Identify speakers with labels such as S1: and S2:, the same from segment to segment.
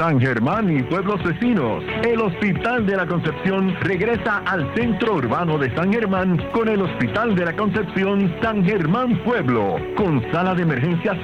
S1: San Germán y pueblos vecinos, el Hospital de la Concepción regresa al centro urbano de San Germán con el Hospital de la Concepción San Germán Pueblo, con sala de emergencias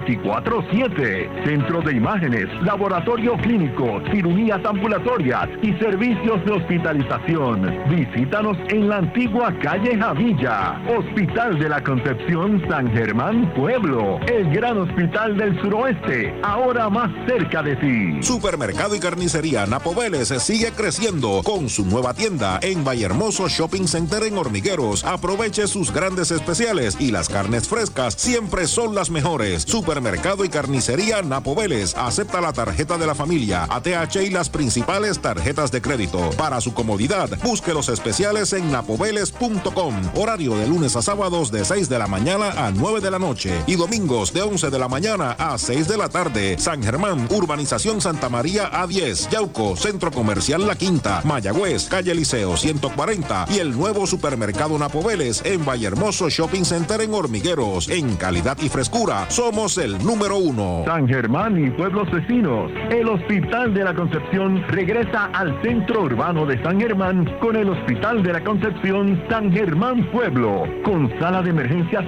S1: 24/7, centro de imágenes, laboratorio clínico, cirugías ambulatorias y servicios de hospitalización. Visítanos en la antigua calle Javilla. Hospital de la Concepción San Germán Pueblo, el gran hospital del suroeste, ahora más cerca de ti.
S2: Supermercado y Carnicería Napo Vélez sigue creciendo con su nueva tienda en Vallehermoso Shopping Center en Hormigueros. Aproveche sus grandes especiales y las carnes frescas siempre son las mejores. Supermercado y Carnicería Napo Vélez acepta la tarjeta de la familia, ATH y las principales tarjetas de crédito. Para su comodidad, busque los especiales en napoveles.com. Horario de lunes a sábados de 6 de la mañana a 9 de la noche y domingos de 11 de la mañana a 6 de la tarde. San Germán, Urbanización Santa María A10, Yauco, Centro Comercial La Quinta, Mayagüez, Calle Liceo 140 y el nuevo Supermercado Napo Vélez en Vallehermoso Shopping Center en Hormigueros. En calidad y frescura, somos el número 1.
S1: San Germán y pueblos vecinos, el Hospital de la Concepción regresa al centro urbano de San Germán con el Hospital de la Concepción San Germán Pueblo, con sala de emergencias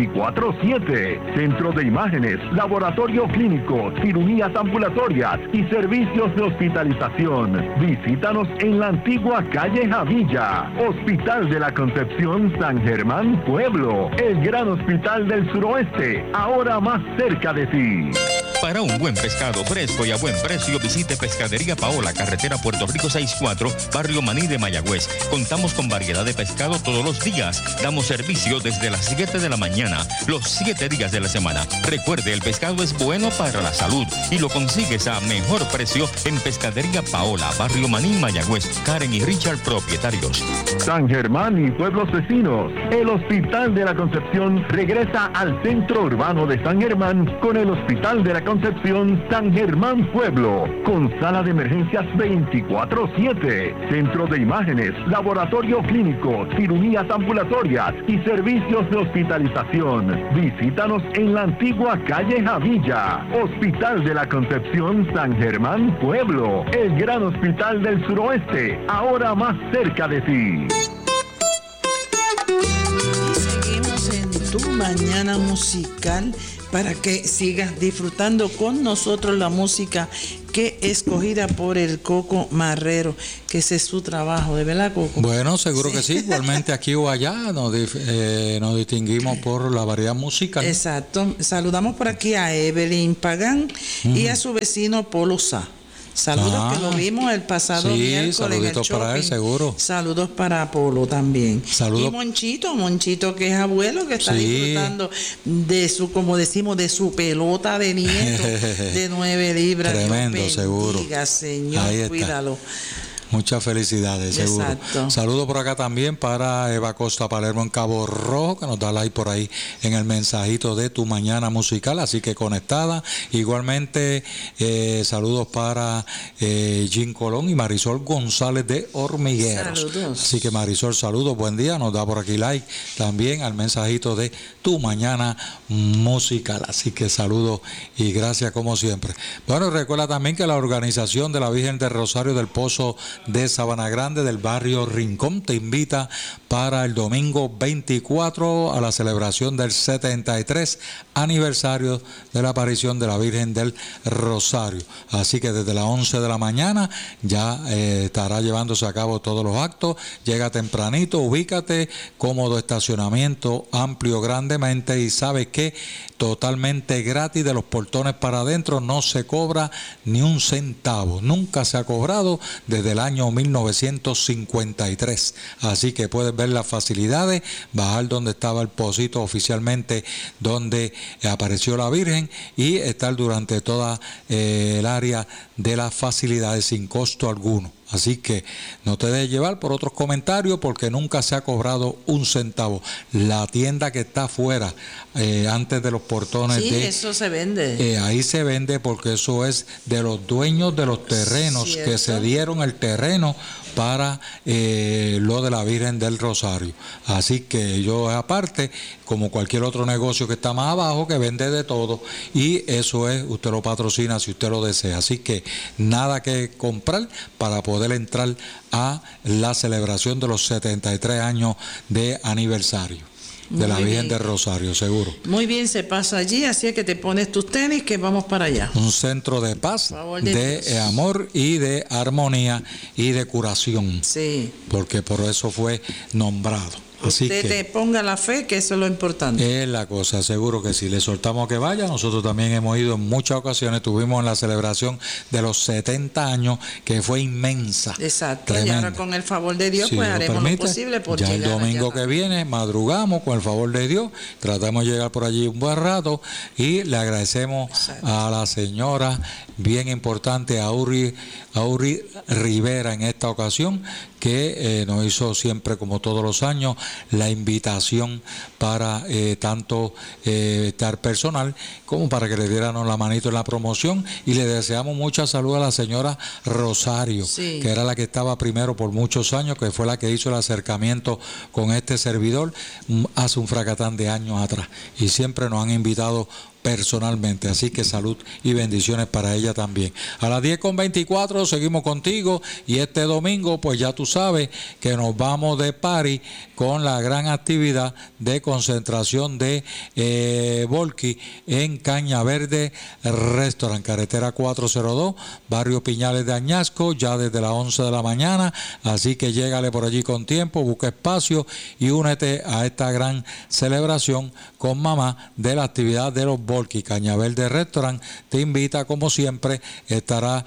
S1: 24/7, centro de imágenes, laboratorio clínico, cirugías ambulatorias y servicios de hospitalización. Visítanos en la antigua calle Javilla. Hospital de la Concepción San Germán Pueblo, el gran hospital del suroeste, ahora más cerca de ti.
S3: Para un buen pescado fresco y a buen precio, visite Pescadería Paola, carretera Puerto Rico 64, Barrio Maní de Mayagüez. Contamos con variedad de pescado todos los días. Damos servicio desde las 7 de la mañana, los 7 días de la semana. Recuerde, el pescado es bueno para la salud y lo consigues a mejor precio en Pescadería Paola, Barrio Maní, Mayagüez. Karen y Richard, propietarios.
S1: San Germán y pueblos vecinos, el Hospital de la Concepción regresa al centro urbano de San Germán con el Hospital de la Concepción San Germán Pueblo, con sala de emergencias 24/7, centro de imágenes, laboratorio clínico, cirugías ambulatorias y servicios de hospitalización. Visítanos en la antigua calle Javilla. Hospital de la Concepción San Germán Pueblo, el gran hospital del suroeste, ahora más cerca de ti.
S4: Seguimos en Tu Mañana Musical para que sigas disfrutando con nosotros la música que escogida por el Coco Marrero, que ese es su trabajo, ¿de verdad, Coco?
S5: Bueno, seguro que sí, igualmente aquí o allá nos distinguimos por la variedad musical.
S4: Exacto, saludamos por aquí a Evelyn Pagán y a su vecino Polo Sá. Saludos, que lo vimos el pasado miércoles en el shopping. Para él, seguro. Saludos para Polo también. Saludos. Y Monchito que es abuelo, que está disfrutando de su, como decimos, de su pelota de nieto de 9 libras.
S5: Tremendo, bendiga, seguro.
S4: Señor, cuídalo.
S5: Muchas felicidades, seguro. Exacto. Saludos por acá también para Eva Costa Palermo en Cabo Rojo, que nos da like por ahí en el mensajito de Tu Mañana Musical, así que conectada. Igualmente, saludos para Jean Colón y Marisol González de Hormigueros. Saludos. Así que Marisol, saludos, buen día. Nos da por aquí like también al mensajito de Tu Mañana Musical. Así que saludos y gracias como siempre. Bueno, recuerda también que la organización de la Virgen del Rosario del Pozo de Sabana Grande del barrio Rincón te invita para el domingo 24 a la celebración del 73 aniversario de la aparición de la Virgen del Rosario. Así que desde las 11 de la mañana ya estará llevándose a cabo todos los actos. Llega tempranito, ubícate, cómodo estacionamiento, amplio grandemente y sabes que totalmente gratis de los portones para adentro, no se cobra ni un centavo. Nunca se ha cobrado desde el año 1953. Así que puedes ver las facilidades, bajar donde estaba el pocito oficialmente, donde apareció la Virgen, y estar durante toda el área de las facilidades sin costo alguno. Así que no te dejes llevar por otros comentarios porque nunca se ha cobrado un centavo. La tienda que está afuera, antes de los portones,
S4: sí, eso se vende.
S5: Ahí se vende porque eso es de los dueños de los terrenos, ¿cierto?, que se dieron el terreno para lo de la Virgen del Rosario. Así que yo, aparte, como cualquier otro negocio que está más abajo, que vende de todo, y eso es, usted lo patrocina si usted lo desea. Así que nada que comprar para poder entrar a la celebración de los 73 años de aniversario de la Virgen del Rosario, seguro.
S4: Muy bien, se pasa allí, así que te pones tus tenis que vamos para allá.
S5: Un centro de paz, de amor y de armonía y de curación.
S4: Sí.
S5: Porque por eso fue nombrado. Así
S4: usted
S5: que
S4: te ponga la fe, que eso es lo importante.
S5: Es la cosa, seguro que sí. Le soltamos que vaya. Nosotros también hemos ido en muchas ocasiones. Estuvimos en la celebración de los 70 años, que fue inmensa.
S4: Exacto.
S5: Tremenda.
S4: Y ahora con el favor de Dios,
S5: si
S4: pues haremos lo posible por
S5: ya
S4: llegar
S5: el domingo
S4: allá.
S5: Que viene, madrugamos con el favor de Dios. Tratamos de llegar por allí un buen rato y le agradecemos a la señora, bien importante, Auri Rivera, en esta ocasión, que nos hizo siempre, como todos los años, la invitación para tanto estar personal como para que le diéramos la manito en la promoción, y le deseamos mucha salud a la señora Rosario,
S4: sí,
S5: que era la que estaba primero por muchos años, que fue la que hizo el acercamiento con este servidor hace un fracatán de años atrás, y siempre nos han invitado personalmente, así que salud y bendiciones para ella también. A las 10:24 seguimos contigo, y este domingo pues ya tú sabes que nos vamos de party con la gran actividad de concentración de Volky en Caña Verde Restaurant, carretera 402, barrio Piñales de Añasco, ya desde las 11 de la mañana, así que llégale por allí con tiempo, busca espacio y únete a esta gran celebración con mamá de la actividad de los Volky. Caña Verde Restaurant te invita, como siempre. Estará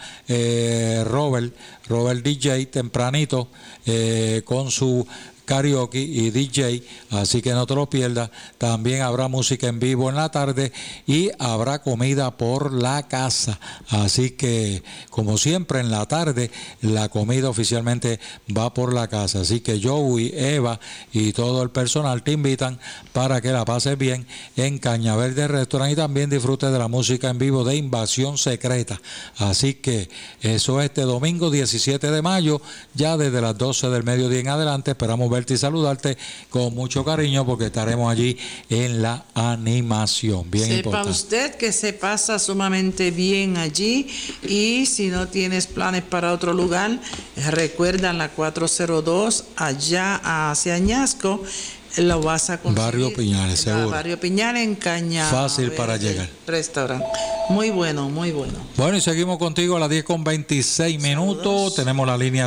S5: Robert DJ tempranito con su karaoke y DJ, así que no te lo pierdas. También habrá música en vivo en la tarde y habrá comida por la casa, así que como siempre en la tarde la comida oficialmente va por la casa, así que Joey, Eva y todo el personal te invitan para que la pases bien en Caña Verde Restaurant y también disfrutes de la música en vivo de Invasión Secreta. Así que eso es este domingo 17 de mayo, ya desde las 12 del mediodía en adelante. Esperamos verte y saludarte con mucho cariño, porque estaremos allí en la animación. Bien
S4: sepa
S5: importante.
S4: Usted que se pasa sumamente bien allí, y si no tienes planes para otro lugar, recuerda la 402 allá hacia Añasco, lo vas a conseguir.
S5: Barrio Piñales, seguro.
S4: Barrio Piñales en Caña.
S5: Fácil para llegar.
S4: Restaurante. Muy bueno, muy bueno.
S5: Bueno, y seguimos contigo a las 10:26 minutos. Tenemos la línea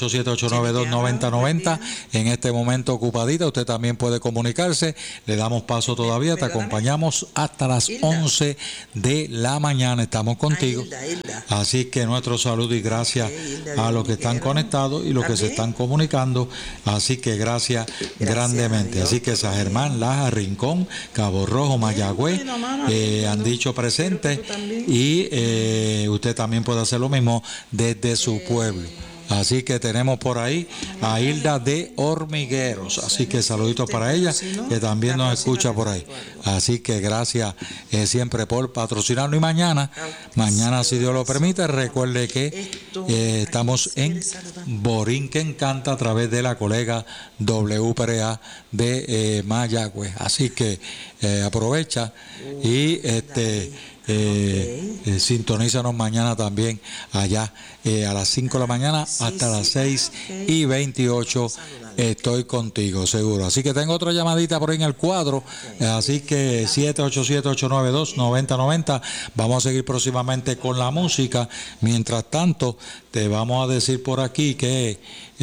S5: 787-892-9090. En este momento ocupadita. Usted también puede comunicarse. Le damos paso todavía. Te acompañamos hasta las 11 de la mañana. Estamos contigo.
S4: Hilda.
S5: Así que nuestro saludo y gracias a los que están conectados y los que se están comunicando. Así que gracias grandemente. Así que San Germán, Laja, Rincón, Cabo Rojo, Mayagüez han dicho presentes, y usted también puede hacer lo mismo desde su pueblo. Así que tenemos por ahí a Hilda de Hormigueros. Así que saluditos para ella, que también nos escucha por ahí. Así que gracias siempre por patrocinarnos. Y mañana, si Dios lo permite, recuerde que estamos en Borinquen Canta a través de la colega WPRA de Mayagüez. Así que aprovecha y sintonízanos mañana también allá a las 5 de la mañana hasta las 6:28. Estoy contigo, seguro. Así que tengo otra llamadita por ahí en el cuadro. Así que 787-892-9090. Vamos a seguir próximamente con la música. Mientras tanto, te vamos a decir por aquí que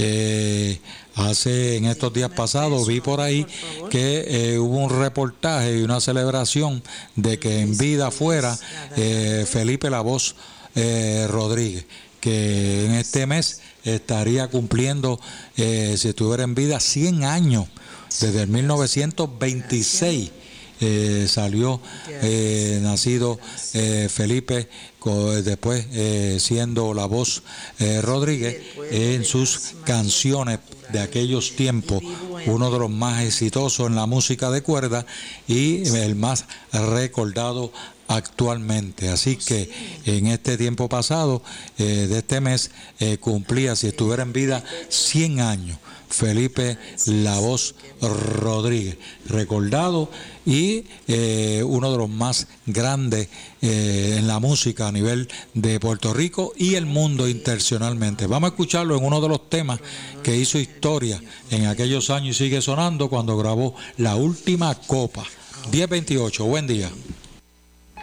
S5: en estos días pasados vi por ahí que hubo un reportaje y una celebración de que en vida fuera Felipe La Voz Rodríguez, que en este mes estaría cumpliendo, si estuviera en vida, 100 años, desde el 1926. salió nacido Felipe, después siendo la voz Rodríguez en sus canciones de aquellos tiempos, uno de los más exitosos en la música de cuerda y el más recordado actualmente. Así que en este tiempo pasado de este mes cumplía, si estuviera en vida, 100 años. Felipe La Voz Rodríguez, recordado y uno de los más grandes en la música a nivel de Puerto Rico y el mundo internacionalmente. Vamos a escucharlo en uno de los temas que hizo historia en aquellos años y sigue sonando cuando grabó La Última Copa. 10:28, buen día.